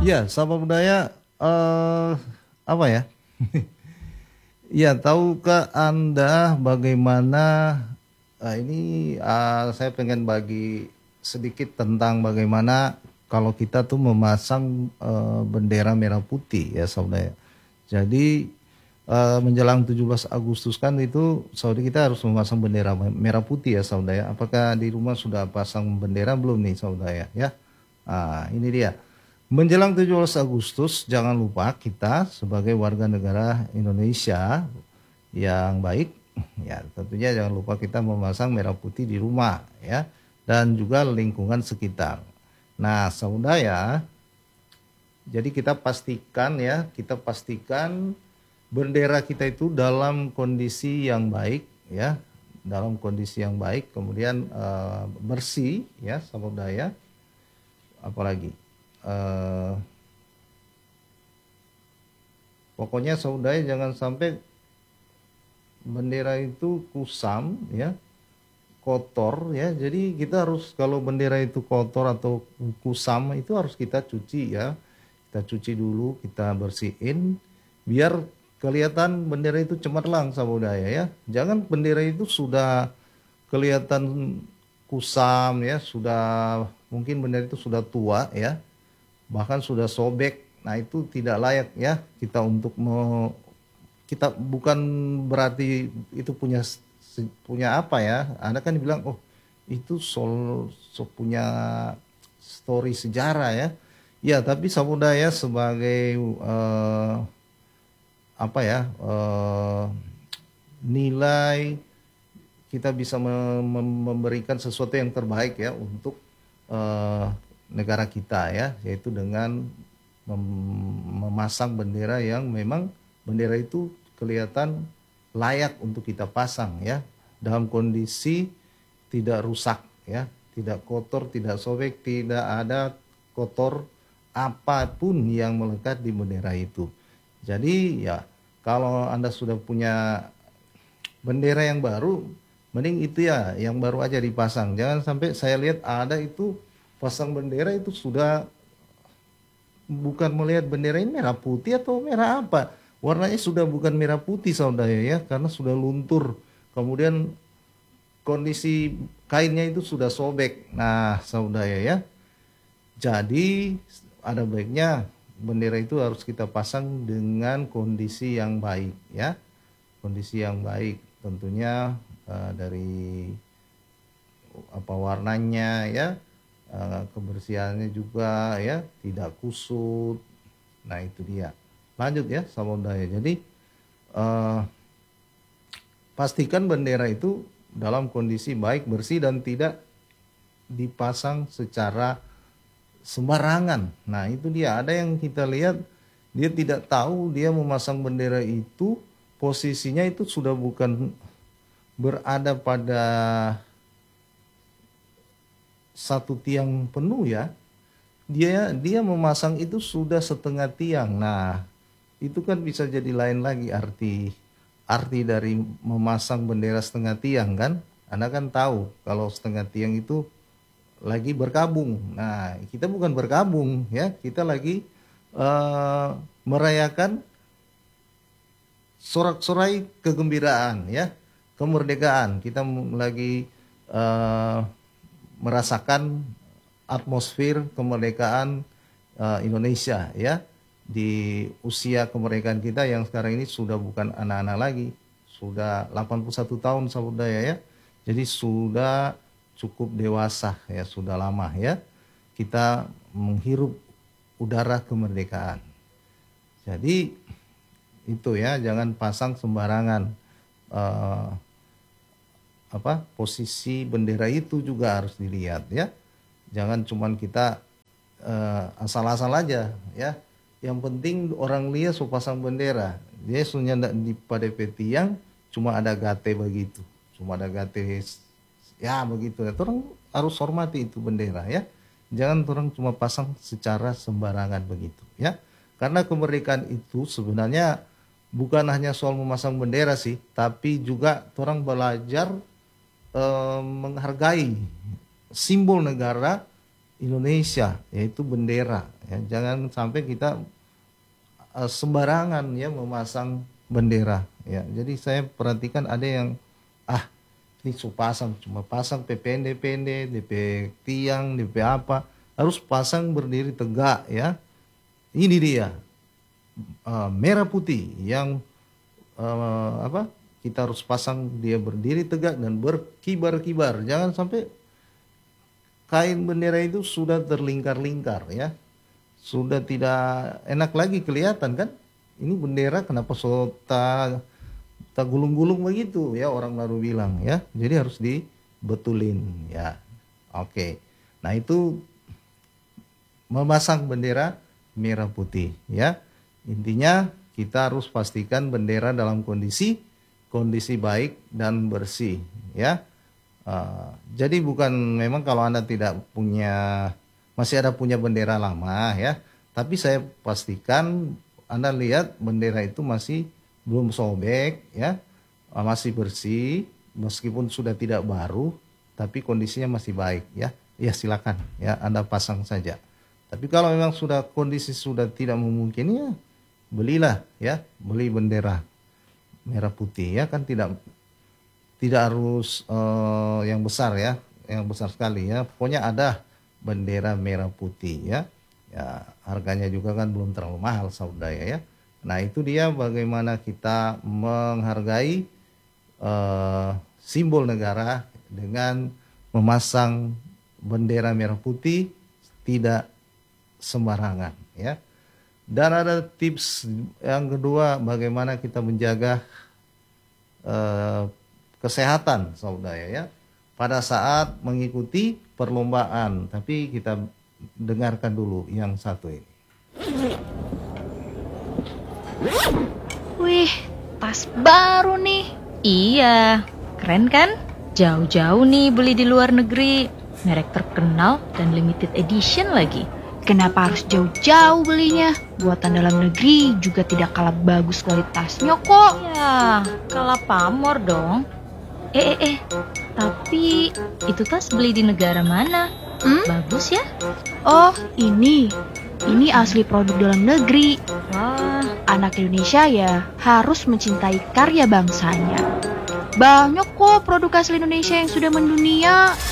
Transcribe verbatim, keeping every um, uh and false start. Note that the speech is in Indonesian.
Ya, Sabah Budaya eh apa ya? Ya, tahukah Anda bagaimana eh, ini eh, saya pengen bagi sedikit tentang bagaimana kalau kita tuh memasang eh, bendera merah putih ya, Saudara. Jadi eh, menjelang tujuh belas Agustus kan itu saudara kita harus memasang bendera merah putih ya, Saudara. Apakah di rumah sudah pasang bendera belum nih, Saudara ya? Ah, ini dia. Menjelang tujuh belas Agustus, jangan lupa kita sebagai warga negara Indonesia yang baik, ya tentunya jangan lupa kita memasang merah putih di rumah ya, dan juga lingkungan sekitar. Nah, saudara, jadi kita pastikan ya, kita pastikan bendera kita itu dalam kondisi yang baik ya, dalam kondisi yang baik, kemudian eh, bersih ya, saudara. Apalagi eh, pokoknya saudara jangan sampai bendera itu kusam ya, kotor ya. Jadi kita harus, kalau bendera itu kotor atau kusam itu harus kita cuci ya. Kita cuci dulu, kita bersihin biar kelihatan bendera itu cemerlang saudara ya. Jangan bendera itu sudah kelihatan kusam ya, sudah mungkin bendera itu sudah tua ya, bahkan sudah sobek. Nah, itu tidak layak ya kita untuk me, kita bukan berarti itu punya punya apa ya. Anda kan bilang, oh itu sol so punya story sejarah ya. Ya, tapi saudara ya sebagai eh, apa ya eh, nilai kita bisa memberikan sesuatu yang terbaik ya untuk eh, negara kita ya, yaitu dengan mem- memasang bendera yang memang bendera itu kelihatan layak untuk kita pasang ya, dalam kondisi tidak rusak ya, tidak kotor, tidak sobek, tidak ada kotor apapun yang melekat di bendera itu. Jadi ya, kalau Anda sudah punya bendera yang baru, mending itu ya yang baru aja dipasang. Jangan sampai saya lihat ada itu pasang bendera itu sudah bukan melihat bendera ini merah putih atau merah apa. Warnanya sudah bukan merah putih saudara ya, karena sudah luntur. Kemudian kondisi kainnya itu sudah sobek. Nah saudara ya, jadi ada baiknya bendera itu harus kita pasang dengan kondisi yang baik ya. Kondisi yang baik tentunya uh, dari apa warnanya ya, uh, kebersihannya juga ya, tidak kusut. Nah itu dia. Lanjut ya saudara. Jadi uh, pastikan bendera itu dalam kondisi baik, bersih, dan tidak dipasang secara sembarangan. Nah itu dia, ada yang kita lihat dia tidak tahu dia memasang bendera itu posisinya itu sudah bukan berada pada satu tiang penuh ya, dia dia memasang itu sudah setengah tiang. Nah itu kan bisa jadi lain lagi arti arti dari memasang bendera setengah tiang kan. Anda kan tahu kalau setengah tiang itu lagi berkabung. Nah kita bukan berkabung ya, kita lagi uh, merayakan sorak-sorai kegembiraan ya, kemerdekaan. Kita lagi uh, merasakan atmosfer kemerdekaan uh, Indonesia ya, di usia kemerdekaan kita yang sekarang ini sudah bukan anak-anak lagi, sudah delapan puluh satu tahun saudara ya. Jadi sudah cukup dewasa ya, sudah lama ya kita menghirup udara kemerdekaan. Jadi itu ya, jangan pasang sembarangan. Uh, apa posisi bendera itu juga harus dilihat ya. Jangan cuman kita uh, asal-asal aja ya. Yang penting orang lihat so pasang bendera, dia sunya di pada petiang cuma ada gate begitu, cuma ada gate ya begitu ya. Orang harus hormati itu bendera ya. Jangan orang cuma pasang secara sembarangan begitu ya. Karena kemerdekaan itu sebenarnya bukan hanya soal memasang bendera sih, tapi juga orang belajar eh, menghargai simbol negara Indonesia, yaitu bendera. Ya, jangan sampai kita uh, sembarangan ya memasang bendera. Ya, jadi saya perhatikan ada yang ah ini su pasang cuma pasang P P N D-P N D, D P tiang, D P apa, harus pasang berdiri tegak ya. Ini dia uh, merah putih yang uh, apa? Kita harus pasang dia berdiri tegak dan berkibar-kibar. Jangan sampai kain bendera itu sudah terlingkar-lingkar ya. Sudah tidak enak lagi kelihatan kan. Ini bendera kenapa so tak tak gulung-gulung begitu ya, orang baru bilang ya. Jadi harus dibetulin ya. Oke. Nah, itu memasang bendera merah putih ya. Intinya kita harus pastikan bendera dalam kondisi kondisi baik dan bersih ya. Uh, jadi bukan memang kalau Anda tidak punya, masih ada punya bendera lama ya, tapi saya pastikan Anda lihat bendera itu masih belum sobek ya, uh, masih bersih, meskipun sudah tidak baru tapi kondisinya masih baik ya. Ya silakan ya Anda pasang saja. Tapi kalau memang sudah kondisi sudah tidak memungkinkan ya, belilah ya, beli bendera merah putih ya, kan tidak tidak harus uh, yang besar ya, yang besar sekali ya. Pokoknya ada bendera merah putih ya. Ya, harganya juga kan belum terlalu mahal saudara ya. Nah, itu dia bagaimana kita menghargai uh, simbol negara dengan memasang bendera merah putih tidak sembarangan ya. Dan ada tips yang kedua, bagaimana kita menjaga uh, kesehatan saudara ya pada saat mengikuti perlombaan. Tapi kita dengarkan dulu yang satu ini. Wih, tas baru nih. Iya, keren kan? Jauh-jauh nih beli di luar negeri. Merek terkenal dan limited edition lagi. Kenapa harus jauh-jauh belinya? Buatan dalam negeri juga tidak kalah bagus kualitasnya kok. Ya, kalah pamor dong. Eh, eh, eh. Tapi itu tas beli di negara mana? Hmm? Bagus ya? Oh, ini. Ini asli produk dalam negeri. Wah, Anak Indonesia ya harus mencintai karya bangsanya. Banyak kok produk asli Indonesia yang sudah mendunia.